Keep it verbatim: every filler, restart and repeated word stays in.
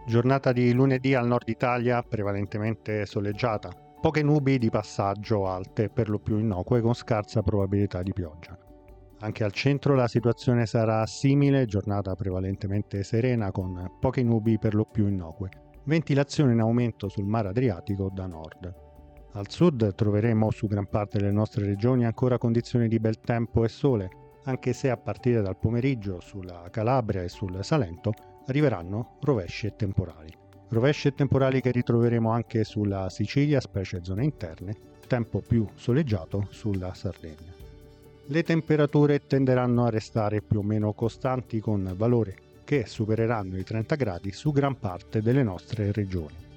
Giornata di lunedì al nord Italia prevalentemente soleggiata, poche nubi di passaggio alte per lo più innocue con scarsa probabilità di pioggia. Anche al centro la situazione sarà simile, giornata prevalentemente serena con poche nubi per lo più innocue, ventilazione in aumento sul mare Adriatico da nord. Al sud troveremo su gran parte delle nostre regioni ancora condizioni di bel tempo e sole, anche se a partire dal pomeriggio sulla Calabria e sul Salento arriveranno rovesci e temporali. Rovesci e temporali che ritroveremo anche sulla Sicilia, specie zone interne, tempo più soleggiato sulla Sardegna. Le temperature tenderanno a restare più o meno costanti con valori che supereranno i trenta gradi su gran parte delle nostre regioni.